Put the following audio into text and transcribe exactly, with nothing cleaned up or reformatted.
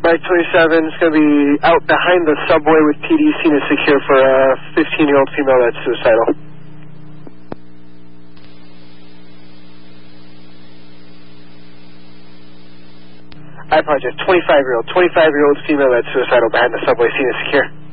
Bike twenty-seven is going to be out behind the subway with P D seen as secure for a fifteen-year-old female that's suicidal. I apologize, twenty-five-year-old, twenty-five-year-old female that's suicidal behind the subway seen as secure.